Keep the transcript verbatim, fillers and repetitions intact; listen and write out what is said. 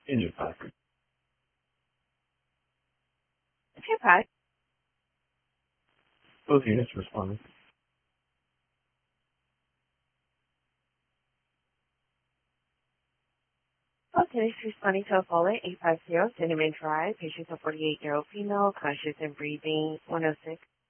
Engine five. Okay, five. Both units responding. Okay, she's responding to a caller, eight five zero, Cinnamon Drive, patient a forty-eight-year-old female, conscious and breathing, one oh six.